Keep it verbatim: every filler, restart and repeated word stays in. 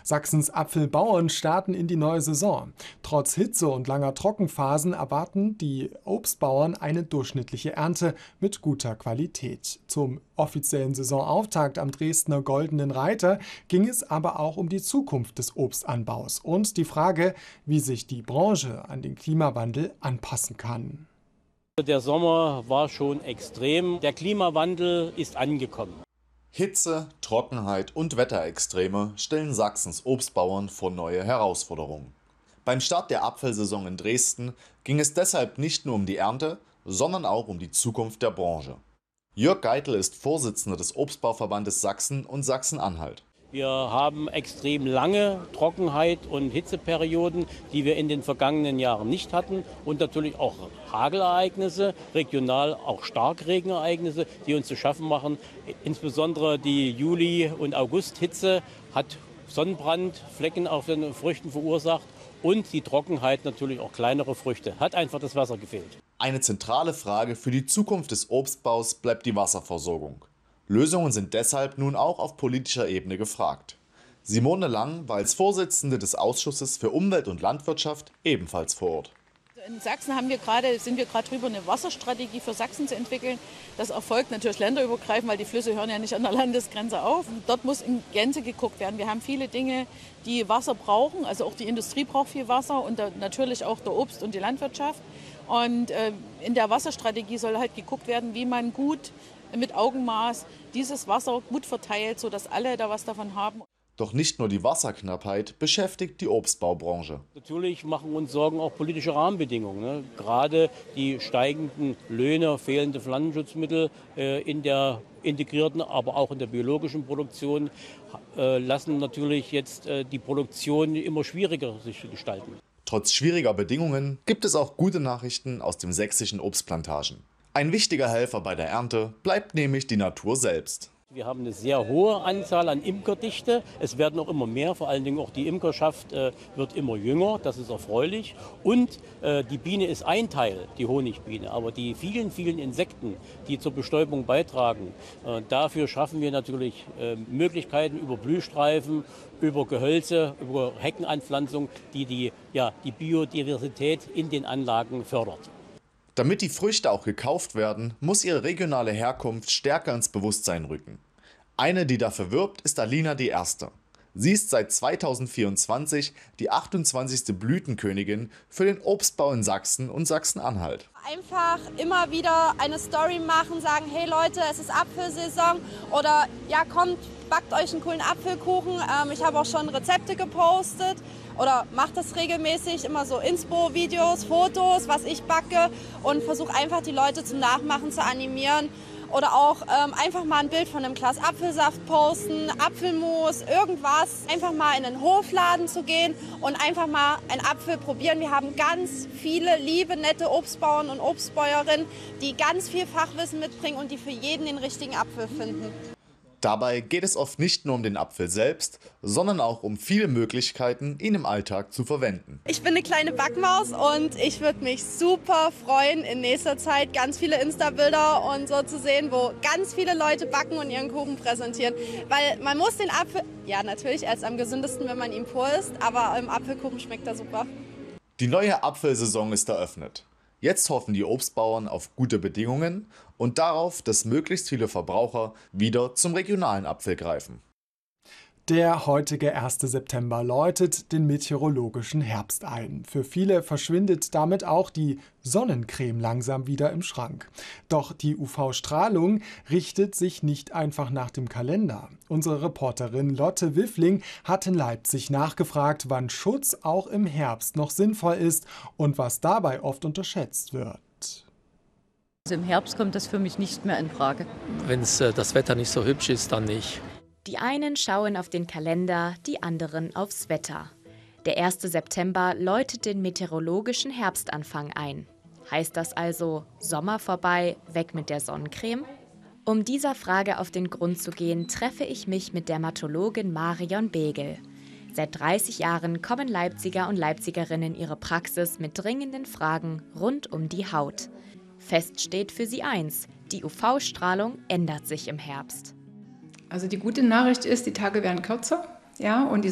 Sachsens Apfelbauern starten in die neue Saison. Trotz Hitze und langer Trockenphasen erwarten die Obstbauern eine durchschnittliche Ernte mit guter Qualität. Zum offiziellen Saisonauftakt am Dresdner Goldenen Reiter ging es aber auch um die Zukunft des Obstanbaus und die Frage, wie sich die Branche an den Klimawandel anpassen kann. Der Sommer war schon extrem. Der Klimawandel ist angekommen. Hitze, Trockenheit und Wetterextreme stellen Sachsens Obstbauern vor neue Herausforderungen. Beim Start der Apfelsaison in Dresden ging es deshalb nicht nur um die Ernte, sondern auch um die Zukunft der Branche. Jörg Geitel ist Vorsitzender des Obstbauverbandes Sachsen und Sachsen-Anhalt. Wir haben extrem lange Trockenheit und Hitzeperioden, die wir in den vergangenen Jahren nicht hatten. Und natürlich auch Hagelereignisse, regional auch Starkregenereignisse, die uns zu schaffen machen. Insbesondere die Juli- und Augusthitze hat Sonnenbrandflecken auf den Früchten verursacht. Und die Trockenheit natürlich auch kleinere Früchte. Hat einfach das Wasser gefehlt. Eine zentrale Frage für die Zukunft des Obstbaus bleibt die Wasserversorgung. Lösungen sind deshalb nun auch auf politischer Ebene gefragt. Simone Lang war als Vorsitzende des Ausschusses für Umwelt und Landwirtschaft ebenfalls vor Ort. In Sachsen haben wir gerade, sind wir gerade drüber, eine Wasserstrategie für Sachsen zu entwickeln. Das erfolgt natürlich länderübergreifend, weil die Flüsse hören ja nicht an der Landesgrenze auf. Und dort muss in Gänze geguckt werden. Wir haben viele Dinge, die Wasser brauchen. Also auch die Industrie braucht viel Wasser und natürlich auch der Obst und die Landwirtschaft. Und äh, in der Wasserstrategie soll halt geguckt werden, wie man gut mit Augenmaß dieses Wasser gut verteilt, sodass alle da was davon haben. Doch nicht nur die Wasserknappheit beschäftigt die Obstbaubranche. Natürlich machen uns Sorgen auch politische Rahmenbedingungen. Ne? Gerade die steigenden Löhne, fehlende Pflanzenschutzmittel äh, in der integrierten, aber auch in der biologischen Produktion äh, lassen natürlich jetzt äh, die Produktion immer schwieriger sich zu gestalten. Trotz schwieriger Bedingungen gibt es auch gute Nachrichten aus den sächsischen Obstplantagen. Ein wichtiger Helfer bei der Ernte bleibt nämlich die Natur selbst. Wir haben eine sehr hohe Anzahl an Imkerdichte. Es werden auch immer mehr, vor allen Dingen auch die Imkerschaft äh, wird immer jünger, das ist erfreulich. Und äh, die Biene ist ein Teil, die Honigbiene, aber die vielen, vielen Insekten, die zur Bestäubung beitragen, äh, dafür schaffen wir natürlich äh, Möglichkeiten über Blühstreifen, über Gehölze, über Heckenanpflanzung, die die, ja, die Biodiversität in den Anlagen fördert. Damit die Früchte auch gekauft werden, muss ihre regionale Herkunft stärker ins Bewusstsein rücken. Eine, die dafür wirbt, ist Alina die Erste. Sie ist seit zweitausendvierundzwanzig die achtundzwanzigste Blütenkönigin für den Obstbau in Sachsen und Sachsen-Anhalt. Einfach immer wieder eine Story machen, sagen, hey Leute, es ist Apfelsaison oder ja kommt, backt euch einen coolen Apfelkuchen. Ähm, ich habe auch schon Rezepte gepostet oder mache das regelmäßig, immer so Inspo-Videos, Fotos, was ich backe und versuche einfach die Leute zum Nachmachen zu animieren. Oder auch ähm, einfach mal ein Bild von einem Glas Apfelsaft posten, Apfelmus, irgendwas. Einfach mal in den Hofladen zu gehen und einfach mal einen Apfel probieren. Wir haben ganz viele liebe, nette Obstbauern und Obstbäuerinnen, die ganz viel Fachwissen mitbringen und die für jeden den richtigen Apfel finden. Dabei geht es oft nicht nur um den Apfel selbst, sondern auch um viele Möglichkeiten, ihn im Alltag zu verwenden. Ich bin eine kleine Backmaus und ich würde mich super freuen, in nächster Zeit ganz viele Insta-Bilder und so zu sehen, wo ganz viele Leute backen und ihren Kuchen präsentieren. Weil man muss den Apfel, ja natürlich erst am gesündesten, wenn man ihn pur isst, aber im Apfelkuchen schmeckt er super. Die neue Apfelsaison ist eröffnet. Jetzt hoffen die Obstbauern auf gute Bedingungen und darauf, dass möglichst viele Verbraucher wieder zum regionalen Apfel greifen. Der heutige erste September läutet den meteorologischen Herbst ein. Für viele verschwindet damit auch die Sonnencreme langsam wieder im Schrank. Doch die U V-Strahlung richtet sich nicht einfach nach dem Kalender. Unsere Reporterin Lotte Wiffling hat in Leipzig nachgefragt, wann Schutz auch im Herbst noch sinnvoll ist und was dabei oft unterschätzt wird. Also im Herbst kommt das für mich nicht mehr in Frage. Wenn äh, das Wetter nicht so hübsch ist, dann nicht. Die einen schauen auf den Kalender, die anderen aufs Wetter. Der erste September läutet den meteorologischen Herbstanfang ein. Heißt das also Sommer vorbei, weg mit der Sonnencreme? Um dieser Frage auf den Grund zu gehen, treffe ich mich mit Dermatologin Marion Begel. Seit dreißig Jahren kommen Leipziger und Leipzigerinnen in ihre Praxis mit dringenden Fragen rund um die Haut. Fest steht für sie eins: die U V-Strahlung ändert sich im Herbst. Also die gute Nachricht ist, die Tage werden kürzer, ja, und die